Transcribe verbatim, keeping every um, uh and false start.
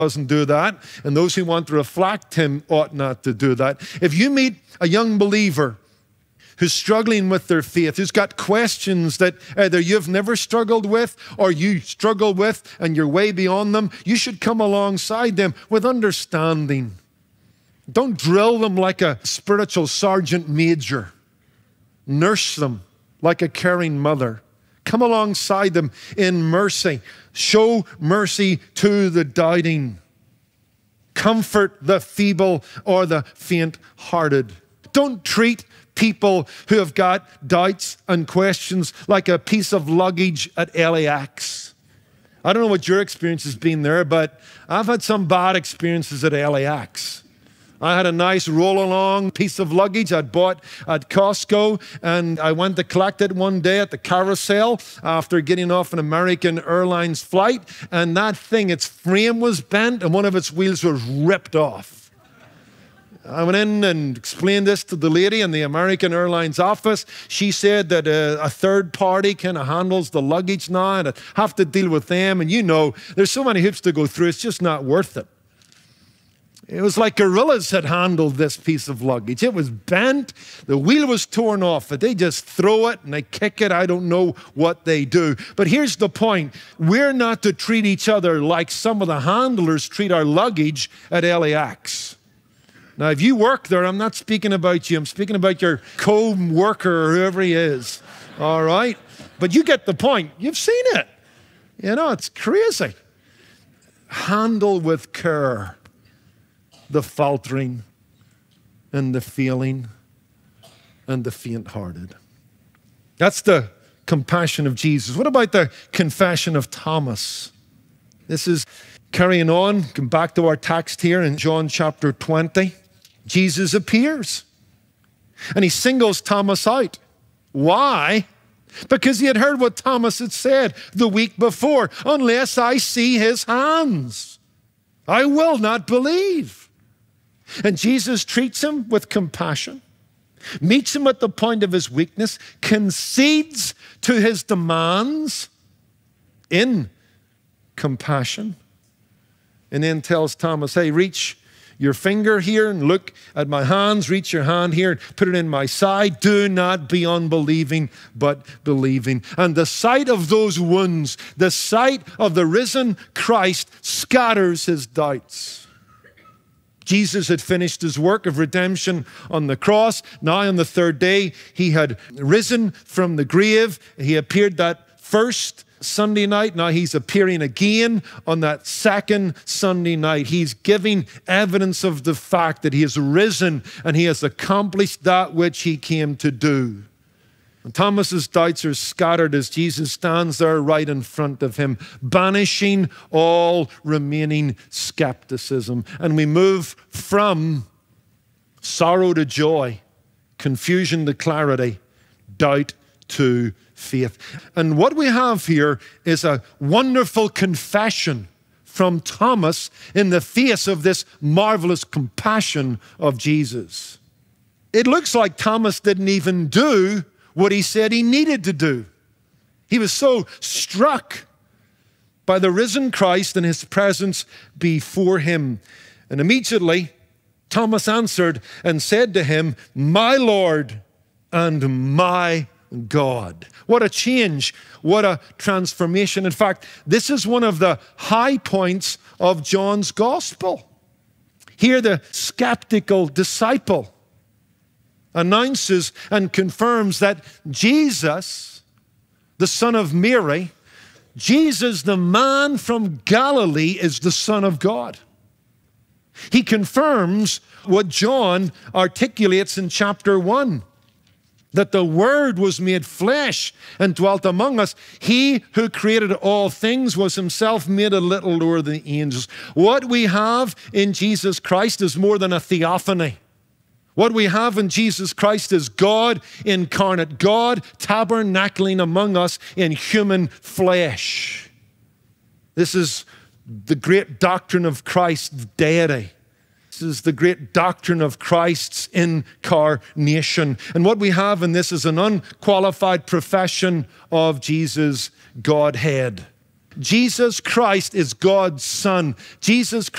doesn't do that, and those who want to reflect him ought not to do that. If you meet a young believer who's struggling with their faith, who's got questions that either you've never struggled with or you struggle with and you're way beyond them, you should come alongside them with understanding. Don't drill them like a spiritual sergeant major. Nurse them like a caring mother. Come alongside them in mercy. Show mercy to the doubting. Comfort the feeble or the faint-hearted. Don't treat people who have got doubts and questions like a piece of luggage at L A X. I don't know what your experience has been there, but I've had some bad experiences at L A X. I had a nice roll-along piece of luggage I'd bought at Costco, and I went to collect it one day at the carousel after getting off an American Airlines flight, and that thing, its frame was bent and one of its wheels was ripped off. I went in and explained this to the lady in the American Airlines office. She said that a, a third party kind of handles the luggage now, and I'd have to deal with them. And you know, there's so many hoops to go through, it's just not worth it. It was like gorillas had handled this piece of luggage. It was bent. The wheel was torn off. They just throw it and they kick it. I don't know what they do. But here's the point. We're not to treat each other like some of the handlers treat our luggage at L A X. Now, if you work there, I'm not speaking about you. I'm speaking about your co-worker or whoever he is. All right? But you get the point. You've seen it. You know, it's crazy. Handle with care the faltering and the failing and the faint-hearted. That's the compassion of Jesus. What about the confession of Thomas? This is carrying on. Come back to our text here in John chapter twenty. Jesus appears and he singles Thomas out. Why? Because he had heard what Thomas had said the week before. Unless I see his hands, I will not believe. And Jesus treats him with compassion, meets him at the point of his weakness, concedes to his demands in compassion, and then tells Thomas, hey, reach your finger here and look at my hands. Reach your hand here and put it in my side. Do not be unbelieving, but believing. And the sight of those wounds, the sight of the risen Christ scatters his doubts. Jesus had finished his work of redemption on the cross. Now on the third day, he had risen from the grave. He appeared that first Sunday night. Now he's appearing again on that second Sunday night. He's giving evidence of the fact that he has risen and he has accomplished that which he came to do. And Thomas's doubts are scattered as Jesus stands there right in front of him, banishing all remaining skepticism. And we move from sorrow to joy, confusion to clarity, doubt to faith. And what we have here is a wonderful confession from Thomas in the face of this marvelous compassion of Jesus. It looks like Thomas didn't even do what he said he needed to do. He was so struck by the risen Christ and his presence before him. And immediately Thomas answered and said to him, my Lord and my God. What a change. What a transformation. In fact, this is one of the high points of John's gospel. Here the skeptical disciple announces and confirms that Jesus, the son of Mary, Jesus, the man from Galilee, is the Son of God. He confirms what John articulates in chapter one, that the Word was made flesh and dwelt among us. He who created all things was himself made a little lower than the angels. What we have in Jesus Christ is more than a theophany. What we have in Jesus Christ is God incarnate, God tabernacling among us in human flesh. This is the great doctrine of Christ's deity. This is the great doctrine of Christ's incarnation. And what we have in this is an unqualified profession of Jesus' Godhead. Jesus Christ is God's Son. Jesus